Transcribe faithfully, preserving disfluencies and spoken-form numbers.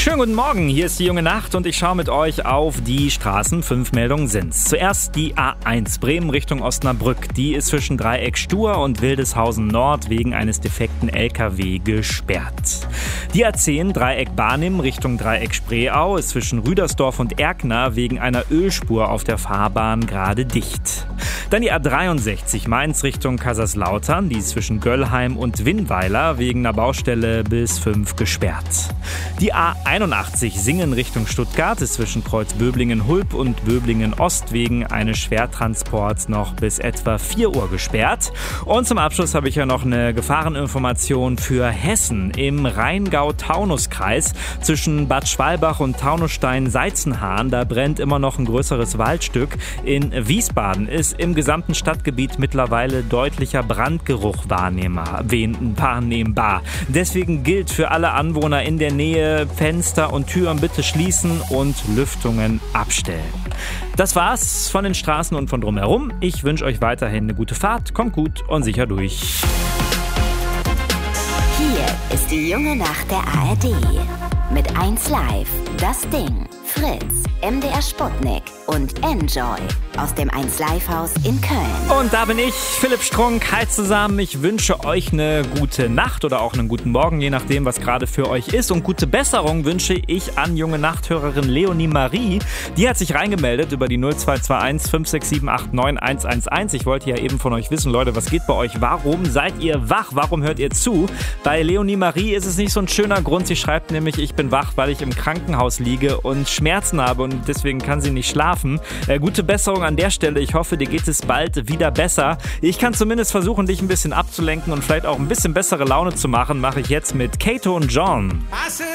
Schönen guten Morgen, hier ist die junge Nacht und ich schaue mit euch auf die Straßen. Fünf Meldungen sind's. Zuerst die A eins Bremen Richtung Osnabrück. Die ist zwischen Dreieck Stur und Wildeshausen Nord wegen eines defekten L K W gesperrt. Die A zehn Dreieck Barnim Richtung Dreieck Spreeau ist zwischen Rüdersdorf und Erkner wegen einer Ölspur auf der Fahrbahn gerade dicht. Dann die A dreiundsechzig Mainz Richtung Kaiserslautern. Die ist zwischen Göllheim und Winnweiler wegen einer Baustelle bis fünf gesperrt. Die A einundachtzig Singen Richtung Stuttgart ist zwischen Kreuzböblingen-Hulb und Böblingen-Ost wegen eines Schwertransports noch bis etwa vier Uhr gesperrt. Und zum Abschluss habe ich ja noch eine Gefahreninformation für Hessen im Rheingau-Taunus-Kreis zwischen Bad Schwalbach und Taunusstein-Seizenhahn. Da brennt immer noch ein größeres Waldstück. In Wiesbaden ist im gesamten Stadtgebiet mittlerweile deutlicher Brandgeruch wahrnehmbar. Deswegen gilt für alle Anwohner in der Nähe, Fenster und Türen bitte schließen und Lüftungen abstellen. Das war's von den Straßen und von drumherum. Ich wünsche euch weiterhin eine gute Fahrt. Kommt gut und sicher durch. Hier ist die junge Nacht der A R D. Mit eins Live, Das Ding, Fritz, M D R Sputnik und Enjoy aus dem eins Live Haus in Köln. Und da bin ich, Philipp Strunk. Hi zusammen. Ich wünsche euch eine gute Nacht oder auch einen guten Morgen, je nachdem, was gerade für euch ist. Und gute Besserung wünsche ich an junge Nachthörerin Leonie Marie. Die hat sich reingemeldet über die null zwei zwei eins fünf sechs sieben acht neun eins eins eins. Ich wollte ja eben von euch wissen, Leute, was geht bei euch? Warum seid ihr wach? Warum hört ihr zu? Bei Leonie Marie ist es nicht so ein schöner Grund. Sie schreibt nämlich, ich bin wach, weil ich im Krankenhaus liege und Schmerzen habe und deswegen kann sie nicht schlafen. Äh, gute Besserung an der Stelle. Ich hoffe, dir geht es bald wieder besser. Ich kann zumindest versuchen, dich ein bisschen abzulenken und vielleicht auch ein bisschen bessere Laune zu machen. Mache ich jetzt mit Kato und John.